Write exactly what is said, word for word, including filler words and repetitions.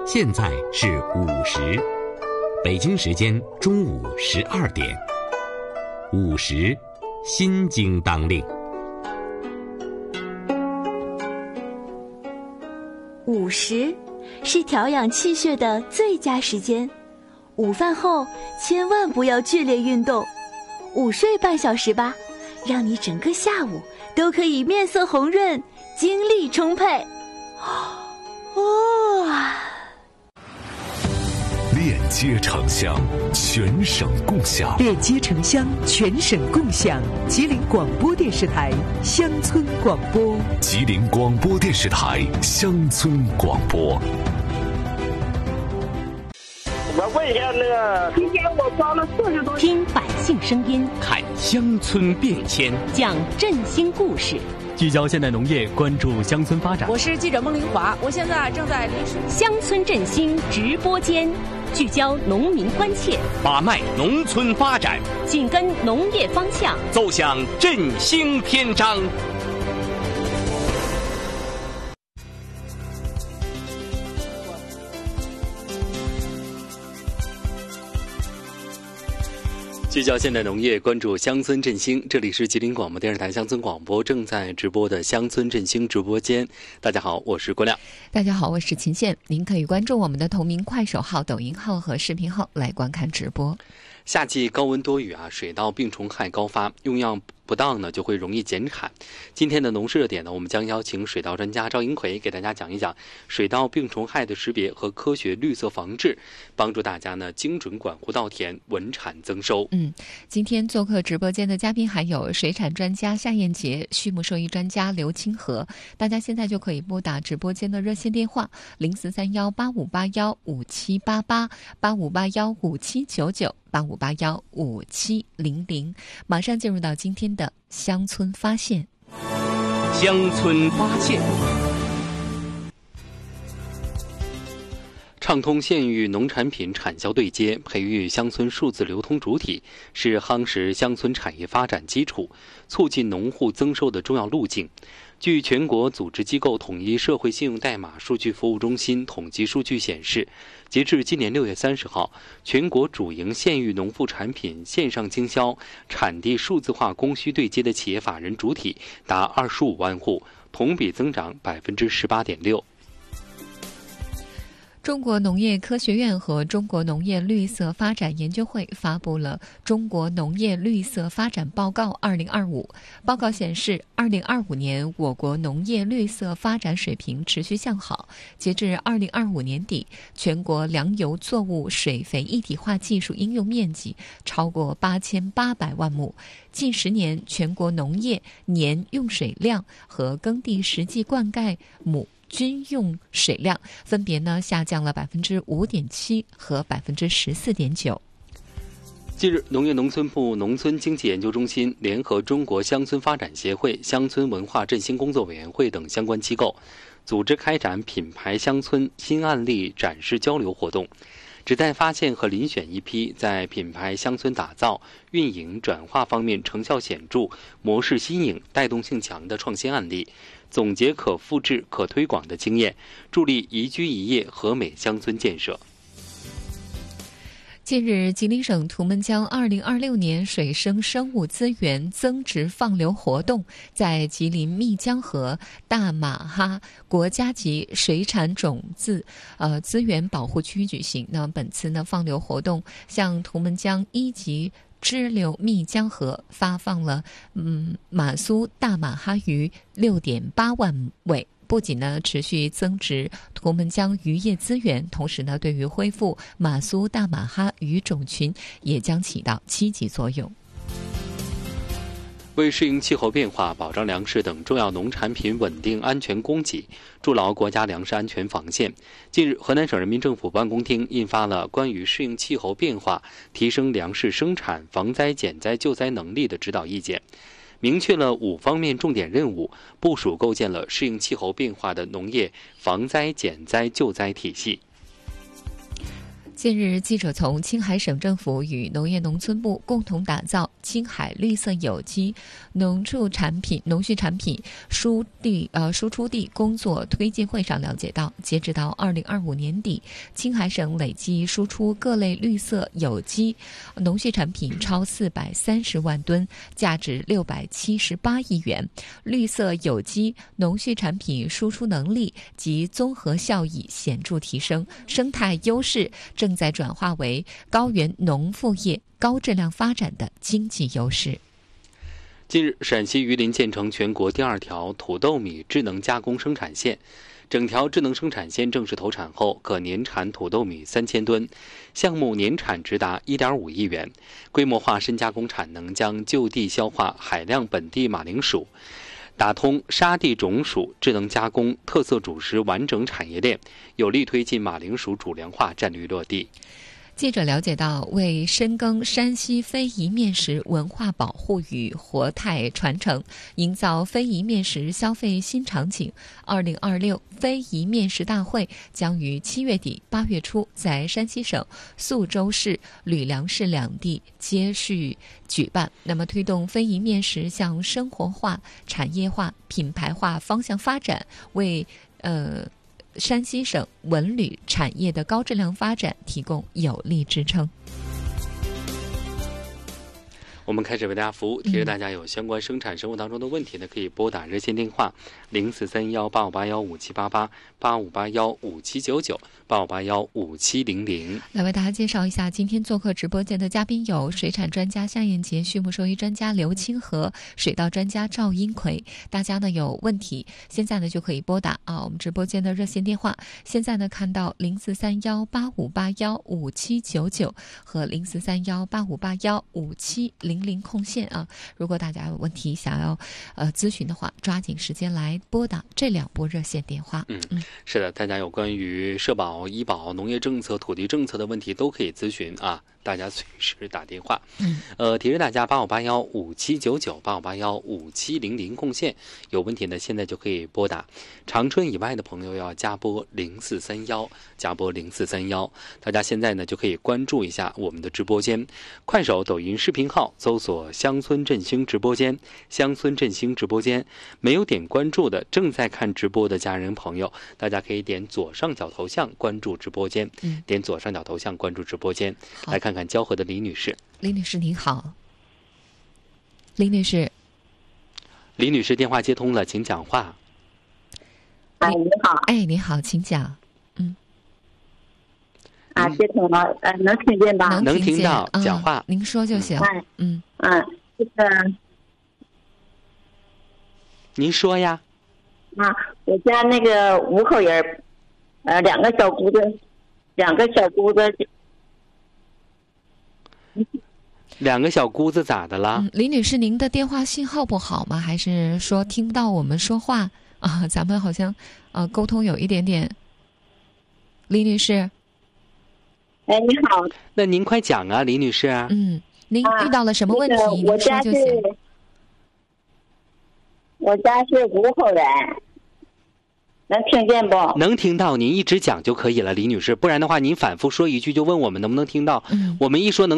现在是午时，北京时间中午十二点。午时，心经当令。 午时是调养气血的最佳时间，午饭后千万不要剧烈运动，午睡半小时吧，让你整个下午都可以面色红润，精力充沛。哦， 链接城乡，全省共享。 链接城乡，全省共享。吉林广播电视台乡村广播。 吉林广播电视台乡村广播。 我问一下那个，今天我装了四十多。 听百姓声音， 看乡村变迁， 讲振兴故事。 聚焦现代农业，关注乡村发展。 我是记者孟玲华，我现在正在临水乡村振兴直播间，聚焦农民关切， 把脉农村发展， 紧跟农业方向， 奏响振兴篇章。 聚焦现代农业，关注乡村振兴。这里是吉林广播电视台乡村广播正在直播的乡村振兴直播间。大家好，我是郭亮。 大家好，我是秦宪。您可以关注我们的同名快手号、抖音号和视频号来观看直播。 夏季高温多雨啊，水稻病虫害高发，用药不当呢就会容易减产。今天的农事热点呢，我们将邀请水稻专家赵英奎给大家讲一讲水稻病虫害的识别和科学绿色防治，帮助大家呢精准管护稻田，稳产增收。 嗯，今天做客直播间的嘉宾还有水产专家夏燕杰、畜牧兽医专家刘清河。大家现在就可以拨打直播间的热线电话零四三幺八五八幺五七八八八五八幺五七九九。八五八幺五七零零，马上进入到今天的乡村发现。 乡村发现， 畅通县域农产品产销对接，培育乡村数字流通主体，是夯实乡村产业发展基础、促进农户增收的重要路径。据全国组织机构统一社会信用代码数据服务中心统计数据显示，截至今年六月三十号，全国主营县域农副产品线上经销、产地数字化供需对接的企业法人主体达二十五万户，同比增长百分之十八点六。 中国农业科学院和中国农业绿色发展研究会发布了《中国农业绿色发展报告二零二五》。报告显示，二零二五年我国农业绿色发展水平持续向好。截至二零二五年底，全国粮油作物水肥一体化技术应用面积超过八千八百万亩。近十年，全国农业年用水量和耕地实际灌溉亩均用水量分别呢下降了百分之五点七和百分之十四点九。 近日，农业农村部农村经济研究中心联合中国乡村发展协会、乡村文化振兴工作委员会等相关机构，组织开展品牌乡村新案例展示交流活动，旨在发现和遴选一批在品牌乡村打造、运营、转化方面成效显著、模式新颖、带动性强的创新案例，总结可复制、可推广的经验，助力宜居宜业和美乡村建设。 近日，吉林省图们江二零二六年水生生物资源增值放流活动在吉林密江河大马哈国家级水产种子呃资源保护区举行。那本次呢放流活动向图们江一级支流密江河发放了嗯马苏大马哈鱼六点八万尾。不仅呢持续增值图们江渔业资源，同时呢对于恢复马苏大马哈鱼种群也将起到积极作用。 为适应气候变化、保障粮食等重要农产品稳定安全供给，筑牢国家粮食安全防线，近日，河南省人民政府办公厅印发了关于适应气候变化、提升粮食生产、防灾减灾救灾能力的指导意见，明确了五方面重点任务，部署构建了适应气候变化的农业防灾减灾救灾体系。 近日，记者从青海省政府与农业农村部共同打造青海绿色有机农畜产品、农畜产品输地呃输出地工作推进会上了解到，截止到二零二五年底，青海省累计输出各类绿色有机农畜产品超四百三十万吨，价值六百七十八亿元。绿色有机农畜产品输出能力及综合效益显著提升，生态优势正在转化为高原农副业高质量发展的经济优势。 近日，陕西榆林建成全国第二条土豆米智能加工生产线，整条智能生产线正式投产后，可年产土豆米三千吨，项目年产值达一点五亿元，规模化深加工产能将就地消化海量本地马铃薯，打通沙地种薯智能加工特色主食完整产业链，有力推进马铃薯主粮化战略落地。 记者了解到，为深耕山西非遗面食文化保护与活态传承，营造非遗面食消费新场景，二零二六非遗面食大会将于七月底八月初在山西省宿州市、吕梁市两地接续举办。那么，推动非遗面食向生活化、产业化、品牌化方向发展，为呃。山西省文旅产业的高质量发展提供有力支撑。 我们开始为大家服务，提示大家有相关生产生活当中的问题呢，可以拨打热线电话零四三幺八五八幺五七八八八五八幺五七九九八五八幺五七零零。 来为大家介绍一下，今天做客直播间的嘉宾有水产专家夏燕杰、畜牧兽医专家刘清和、水稻专家赵英奎。大家呢有问题，现在呢就可以拨打啊我们直播间的热线电话。现在呢看到零四三幺八五八幺五七九九和零四三幺八五八幺五七零零空线啊。如果大家有问题想要呃咨询的话，抓紧时间来拨打这两拨热线电话。 嗯，嗯是的，大家有关于社保、医保、农业政策、土地政策的问题都可以咨询啊。大家随时打电话， 嗯， 呃，提示大家八五八幺五七九九八五八幺五七零零空线，有问题呢，现在就可以拨打。长春以外的朋友要加拨零四三幺，加拨零四三幺。大家现在呢就可以关注一下我们的直播间，快手、抖音视频号搜索“乡村振兴直播间”，乡村振兴直播间。没有点关注的，正在看直播的家人朋友，大家可以点左上角头像关注直播间， 嗯， 点左上角头像关注直播间，来看。看交河的李女士。 李女士您好。李女士。 李女士电话接通了，请讲话。 哎，你好。 哎，你好，请讲。嗯。 啊，接通了，呃，能听见吧？ 能听到， 嗯、 讲话。 您说就行。 嗯嗯，这个。 您说呀。 啊，我家那个五口人，呃，两个小姑子，两个小姑子。 两个小姑子咋的了、 嗯？李女士，您的电话信号不好吗？还是说听不到我们说话啊？咱们好像呃沟通有一点点。李女士， 哎，你好。 那您快讲啊，李女士。 嗯，您遇到了什么问题？ 啊那个、我家是，我家是五口人，能听见不？ 能听到，您一直讲就可以了，李女士。不然的话，您反复说一句就问我们能不能听到， 嗯、 我们一说能。